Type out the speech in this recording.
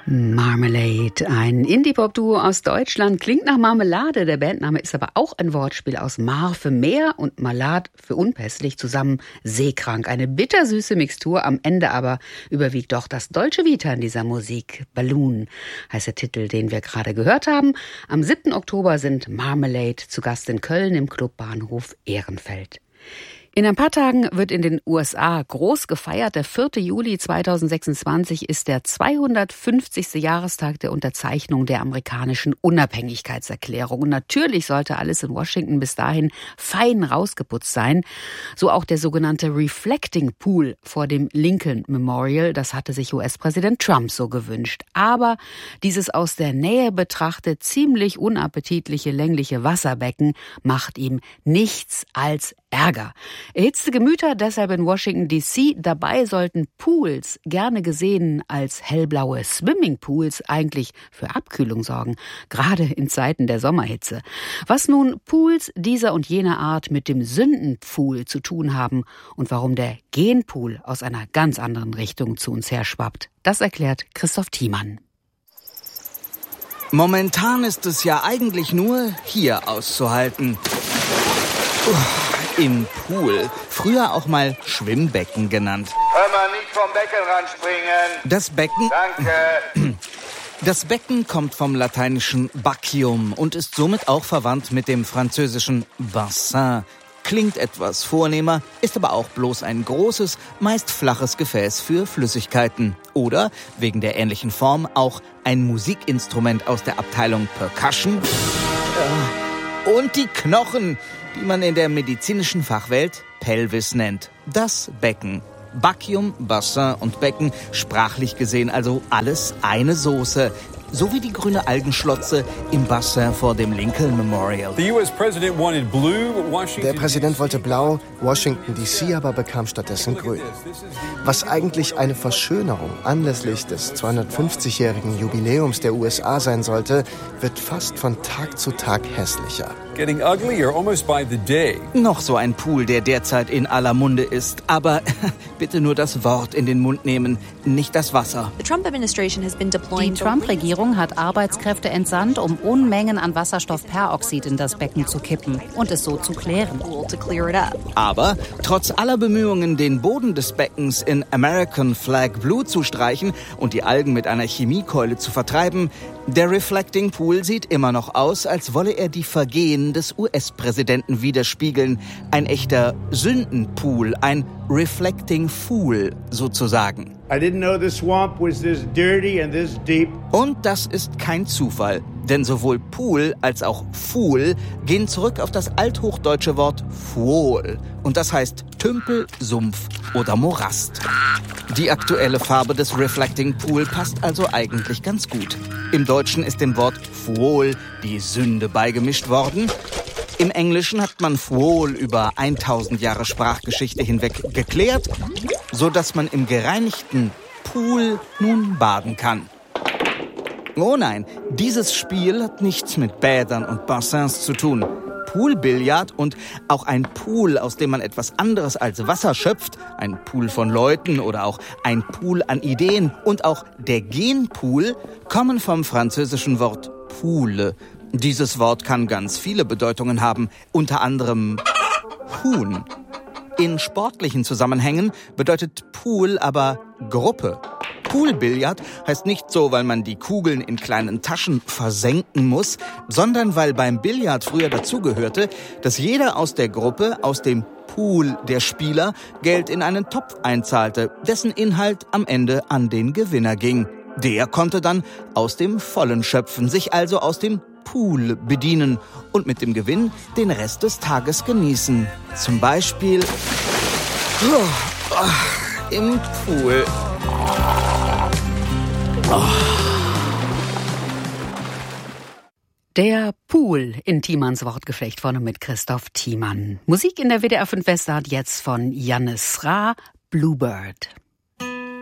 Marmalade, ein Indie-Pop-Duo aus Deutschland, klingt nach Marmelade. Der Bandname ist aber auch ein Wortspiel aus Mar für Meer und Malad für unpässlich, zusammen seekrank. Eine bittersüße Mixtur, am Ende aber überwiegt doch das Dolce Vita in dieser Musik. Balloon heißt der Titel, den wir gerade gehört haben. Am 7. Oktober sind Marmalade zu Gast in Köln im Clubbahnhof Ehrenfeld. In ein paar Tagen wird in den USA groß gefeiert. Der 4. Juli 2026 ist der 250. Jahrestag der Unterzeichnung der amerikanischen Unabhängigkeitserklärung. Und natürlich sollte alles in Washington bis dahin fein rausgeputzt sein. So auch der sogenannte Reflecting Pool vor dem Lincoln Memorial. Das hatte sich US-Präsident Trump so gewünscht. Aber dieses aus der Nähe betrachtet ziemlich unappetitliche längliche Wasserbecken macht ihm nichts als Ärger. Erhitzte Gemüter deshalb in Washington D.C. Dabei sollten Pools, gerne gesehen als hellblaue Swimmingpools, eigentlich für Abkühlung sorgen, gerade in Zeiten der Sommerhitze. Was nun Pools dieser und jener Art mit dem Sündenpool zu tun haben und warum der Genpool aus einer ganz anderen Richtung zu uns herschwappt, das erklärt Christoph Thiemann. Momentan ist es ja eigentlich nur hier auszuhalten. Im Pool, früher auch mal Schwimmbecken genannt. Hör mal, nicht vom Beckenrand springen. Das Becken... Danke. Das Becken kommt vom lateinischen Bacchium und ist somit auch verwandt mit dem französischen Bassin. Klingt etwas vornehmer, ist aber auch bloß ein großes, meist flaches Gefäß für Flüssigkeiten. Oder, wegen der ähnlichen Form, auch ein Musikinstrument aus der Abteilung Percussion. Und die Knochen, die man in der medizinischen Fachwelt Pelvis nennt. Das Becken. Bacchium, Bassin und Becken, sprachlich gesehen also alles eine Soße. So wie die grüne Algenschlotze im Bassin vor dem Lincoln Memorial. Der Präsident wollte blau, Washington D.C. aber bekam stattdessen grün. Was eigentlich eine Verschönerung anlässlich des 250-jährigen Jubiläums der USA sein sollte, wird fast von Tag zu Tag hässlicher. Noch so ein Pool, der derzeit in aller Munde ist. Aber bitte nur das Wort in den Mund nehmen, nicht das Wasser. Die Trump-Regierung hat Arbeitskräfte entsandt, um Unmengen an Wasserstoffperoxid in das Becken zu kippen und es so zu klären. Aber trotz aller Bemühungen, den Boden des Beckens in American Flag Blue zu streichen und die Algen mit einer Chemiekeule zu vertreiben, der Reflecting Pool sieht immer noch aus, als wolle er die Vergehen des US-Präsidenten widerspiegeln. Ein echter Sündenpool, ein Reflecting Fool sozusagen. I didn't know the swamp was this dirty and this deep. Und das ist kein Zufall, denn sowohl Pool als auch Fool gehen zurück auf das althochdeutsche Wort Fuol. Und das heißt Tümpel, Sumpf oder Morast. Die aktuelle Farbe des Reflecting Pool passt also eigentlich ganz gut. Im Deutschen ist dem Wort Fuol die Sünde beigemischt worden. Im Englischen hat man Fuol über 1000 Jahre Sprachgeschichte hinweg geklärt, sodass man im gereinigten Pool nun baden kann. Oh nein, dieses Spiel hat nichts mit Bädern und Bassins zu tun. Poolbillard und auch ein Pool, aus dem man etwas anderes als Wasser schöpft, ein Pool von Leuten oder auch ein Pool an Ideen und auch der Genpool, kommen vom französischen Wort Poule. Dieses Wort kann ganz viele Bedeutungen haben, unter anderem Huhn. In sportlichen Zusammenhängen bedeutet Pool aber Gruppe. Poolbillard heißt nicht so, weil man die Kugeln in kleinen Taschen versenken muss, sondern weil beim Billard früher dazugehörte, dass jeder aus der Gruppe, aus dem Pool der Spieler, Geld in einen Topf einzahlte, dessen Inhalt am Ende an den Gewinner ging. Der konnte dann aus dem Vollen schöpfen, sich also aus dem Pool bedienen und mit dem Gewinn den Rest des Tages genießen. Zum Beispiel im Pool. Der Pool in Thiemanns Wortgeflecht vorne mit Christoph Thiemann. Musik in der WDR 5 Westart jetzt von Jannis Ra, Bluebird.